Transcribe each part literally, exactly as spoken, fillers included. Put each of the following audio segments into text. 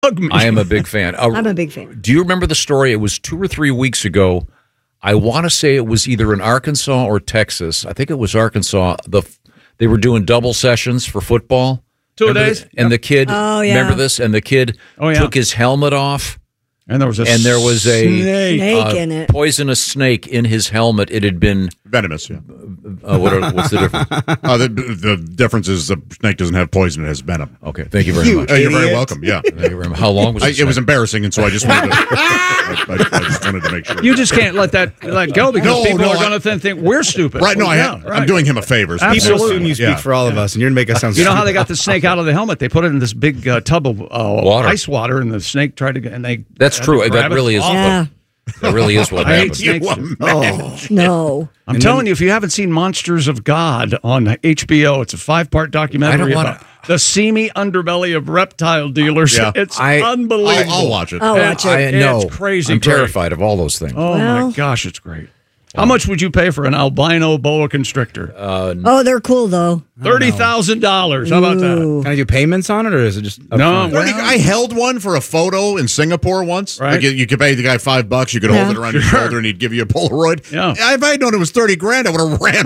I am a big fan. Uh, I'm a big fan. Do you remember the story? It was two or three weeks ago. I want to say it was either in Arkansas or Texas. I think it was Arkansas. The They were doing double sessions for football. Two remember days. The, and yep. the kid, oh, yeah. remember this? And the kid oh, yeah. took his helmet off. And there was a and there was a snake, snake uh, in it. poisonous snake in his helmet. It had been venomous. Yeah. Uh, what are, what's the difference? uh, the, the difference is the snake doesn't have poison; it has venom. Okay, thank you very you much. Uh, you're very welcome. Yeah. Thank you very much. How long was I, it? It was embarrassing, and so I just wanted to. I, I, I just wanted to make sure. You just can't let that let go because no, people no, are going to think, think we're stupid. Right? No, I, yeah, right. I'm doing him a favor. So Absolutely. People assume you speak yeah. for all of us, and you're going to make us sound. You know how stupid. they got the snake out of the helmet? They put it in this big uh, tub of uh, water. ice water, and the snake tried to get. And they that's true. That really is. Yeah. What, that really is what I happened. hate snakes. Oh, no. I'm And telling then- you, if you haven't seen Monsters of God on H B O, it's a five-part documentary wanna- about the seamy underbelly of reptile dealers. Yeah. It's I- unbelievable. I'll, I'll watch it. I'll watch it. I know. It's crazy. I'm great. terrified of all those things. Oh, Well- my gosh, it's great. How much would you pay for an albino boa constrictor? Uh, Oh, they're cool, though. thirty thousand dollars. How about that? Ooh. Can I do payments on it, or is it just No, upfront? well- I held one for a photo in Singapore once. Right. Like you, you could pay the guy five bucks. You could Yeah. hold it around your Sure. shoulder, and he'd give you a Polaroid. Yeah. If I had known it was thirty grand, I would have ran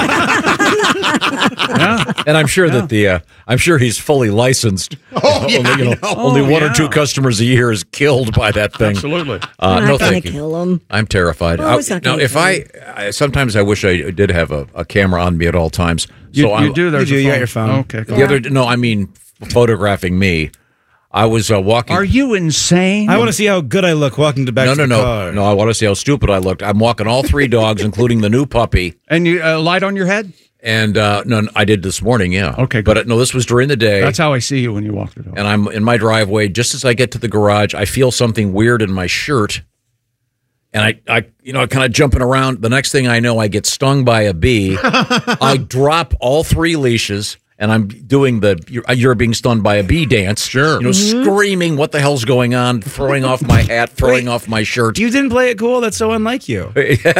off. Yeah. and I'm sure that the uh, I'm sure he's fully licensed. Oh, yeah, only, you know, I know. only Oh, one yeah. or two customers a year is killed by that thing. Absolutely. Uh, I'm no, not going thank to you. kill them. I'm terrified. Oh, I- it's not now, gonna if kill I, you. I sometimes I wish I did have a, a camera on me at all times. You, So you I'm, do. There's You do, a you got your phone. Okay. Cool. The other no, I mean photographing me. I was uh, walking. Are you insane? I want to see how good I look walking to back no, to no, the no, car. no. I want to see how stupid I looked. I'm walking all three dogs, including the new puppy. And you uh, light on your head? And uh, no, I did this morning. Yeah. Okay, But good. uh, no, this was during the day. That's how I see you when you walk the dog. and I'm in my driveway. Just as I get to the garage, I feel something weird in my shirt, and I, I you know, kind of jumping around. The next thing I know, I get stung by a bee. I drop all three leashes, and I'm doing the you're, you're being stung by a bee dance. Sure. You know, screaming, "What the hell's going on?" Throwing off my hat, throwing off my shirt. You didn't play it cool? That's so unlike you.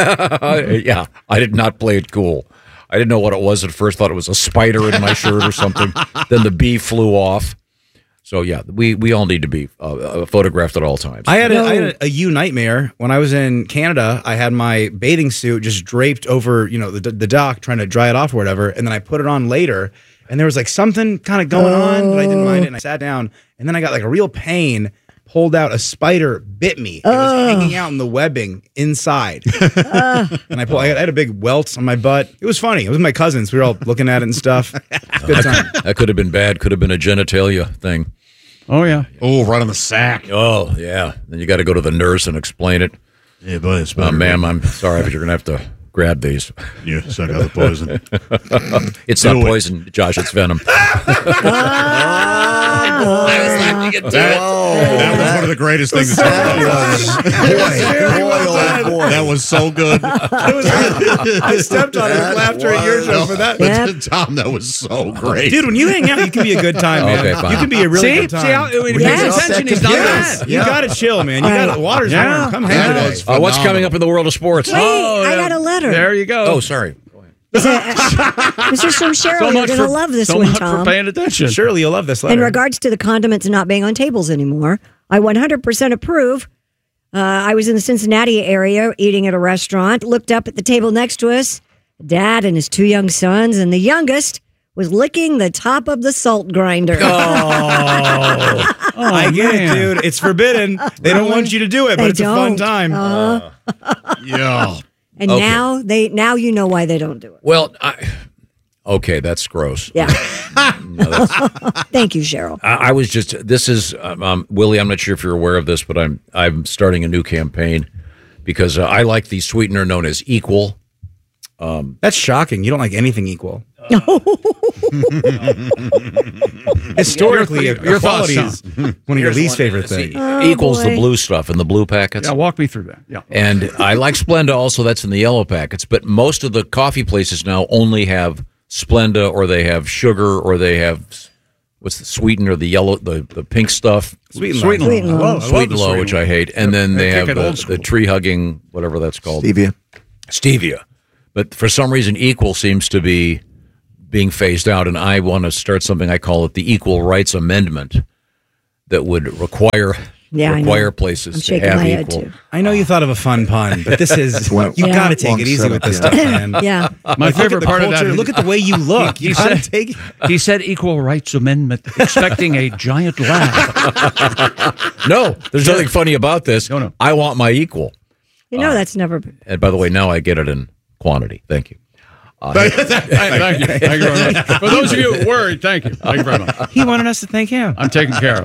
Yeah, I did not play it cool. I didn't know what it was at first. Thought it was a spider in my shirt or something. Then the bee flew off. So yeah, we, we all need to be uh, photographed at all times. I had, a, No. I had a, a you nightmare when I was in Canada. I had my bathing suit just draped over, you know, the the dock, trying to dry it off or whatever, and then I put it on later, and there was like something kind of going on, but I didn't mind it, and I sat down, and then I got like a real pain. Pulled out, a spider bit me. It was hanging out in the webbing inside, and I pulled. I had, I had a big welt on my butt. It was funny. It was my cousins. We were all looking at it and stuff. Good time. That could have been bad. Could have been a genitalia thing. Oh, yeah. Oh, right on the sack. Oh yeah. Then you got to go to the nurse and explain it. Yeah, boy, it's Uh, ma'am, I'm sorry, but you're gonna have to grab these. You suck out the poison. It's Do not it. poison, Josh. It's venom. That, that was one of the greatest things that's ever done. That was so good. I stepped on it with laughter at your joke for that. Yep. Tom, that was so great. Dude, when you hang out, you can be a good time, man. Okay, fine. You can be a really See? good time. See how when he Yes. pays attention, he's not Yes. bad. You got to chill, man. You got to water's Yeah. warm. Come That hang with was us. Uh, what's phenomenal. coming up in the world of sports? Wait, Oh, I yeah. got a letter. There you go. Oh, sorry. Mister Sherrill, so you're much going for to love this so one, much Tom. for paying attention. Surely you'll love this letter. In regards to the condiments not being on tables anymore, I one hundred percent approve. Uh, I was in the Cincinnati area eating at a restaurant, looked up at the table next to us, Dad and his two young sons, and the youngest was licking the top of the salt grinder. Oh, I get man. it, dude. It's forbidden. They don't want you to do it, but They it's a fun don't. time. Uh, Yeah. and Okay. now they now you know why they don't do it. Well, I, okay, that's gross. Yeah. No, that's, Thank you, Cheryl. I, I was just. This is um, um, Willie. I'm not sure if you're aware of this, but I'm I'm starting a new campaign because uh, I like the sweetener known as Equal. That's shocking. You don't like anything equal. Historically, Your- your equality thoughts, is one of your least favorite things. Equals the boy. blue stuff in the blue packets. Yeah, walk me through that. Yeah. And I like Splenda also. That's in the yellow packets. But most of the coffee places now only have Splenda, or they have sugar, or they have what's the sweetener, the yellow, the, the pink stuff, Sweet and Sweet and low. Sweet and low. low. I love sweet the and low, sweet which and I hate. And then They they take have it old the, school. the tree hugging, whatever that's called, Stevia. stevia. But for some reason, Equal seems to be being phased out, and I want to start something. I call it the Equal Rights Amendment. that would require Yeah, I require know. places I'm to shaking have my head, equal. too. I know you thought of a fun pun, but this is Well, you Yeah. got to take long it easy with this setup, stuff, man. Yeah. My Like, look favorite at the part culture, of that. Look at the way you look. He You got to said- take it. He said equal rights amendment, expecting a giant laugh. No, there's nothing funny about this. No, no. I want my equal. You know, that's never been. And by the way, now I get it in quantity. Thank you. Thank you. Thank you. Thank you very much. For those of you worried, thank you. Thank you very much. He wanted us to thank him. I'm taken care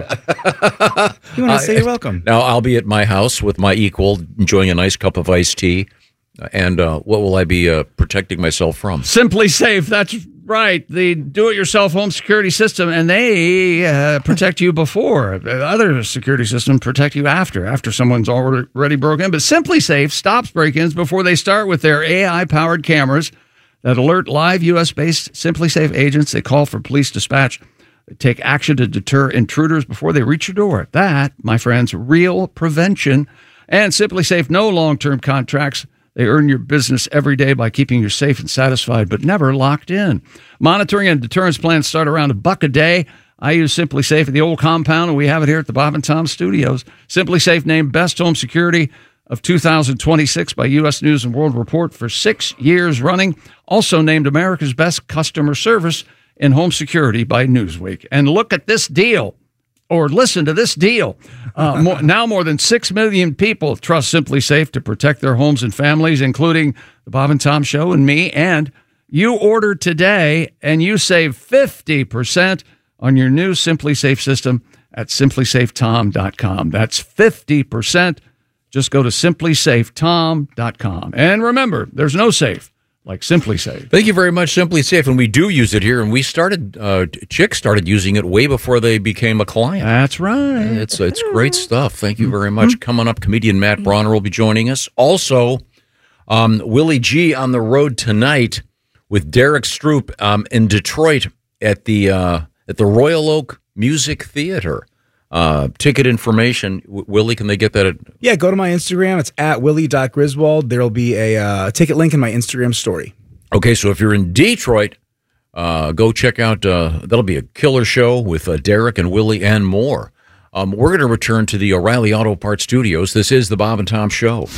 of. He wanted to say you're welcome. Now I'll be at my house with my equal, enjoying a nice cup of iced tea. And uh, what will I be uh, protecting myself from? Simply Safe. That's right. The do-it-yourself home security system, and they uh, protect you before. The other security systems protect you after, after someone's already broken in. But Simply Safe stops break-ins before they start with their A I-powered cameras that alert live U S-based Simply Safe agents. They call for police dispatch. They take action to deter intruders before they reach your door. That, my friends, real prevention. And Simply Safe, no long-term contracts. They earn your business every day by keeping you safe and satisfied, but never locked in. Monitoring and deterrence plans start around a buck a day. I use Simply Safe at the old compound, and we have it here at the Bob and Tom Studios. Simply Safe named Best Home Security of two thousand twenty-six by U S News and World Report for six years running. Also named America's Best Customer Service in Home Security by Newsweek. And look at this deal. Or listen to this deal. Uh, more, now more than six million people trust Simply Safe to protect their homes and families, including the Bob and Tom Show and me. And you order today and you save fifty percent on your new Simply Safe system at simply safe tom dot com. That's fifty percent. Just go to simply safe tom dot com. And remember, there's no safe like Simply Safe. Thank you very much, Simply Safe. And we do use it here. And we started, uh, Chick started using it way before they became a client. That's right. It's it's great stuff. Thank you very much. Coming up, comedian Matt Bronner will be joining us. Also, um, Willie G on the road tonight with Derek Stroop um, in Detroit at the uh, at the Royal Oak Music Theater. Uh, ticket information, w- Willie, can they get that? At- Yeah, go to my Instagram. It's at willie dot griswold. There'll be a uh, ticket link in my Instagram story. okay, so if you're in Detroit, uh, go check out. Uh, that'll be a killer show with uh, Derek and Willie and more. Um, we're going to return to the O'Reilly Auto Parts Studios. This is the Bob and Tom Show.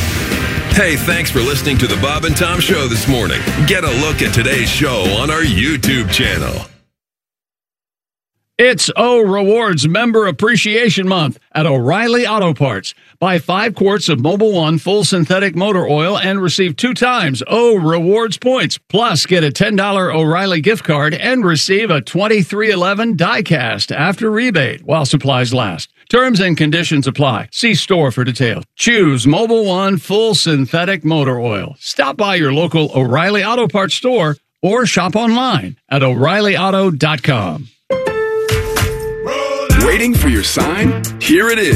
Hey, thanks for listening to the Bob and Tom Show this morning. Get a look at today's show on our YouTube channel. It's O Rewards Member Appreciation Month at O'Reilly Auto Parts. Buy five quarts of Mobil One full synthetic motor oil and receive two times O Rewards points. Plus, get a ten dollars O'Reilly gift card and receive a twenty-three eleven die-cast after rebate while supplies last. Terms and conditions apply. See store for details. Choose Mobil One full synthetic motor oil. Stop by your local O'Reilly Auto Parts store or shop online at o'reilly auto dot com. Waiting for your sign? Here it is.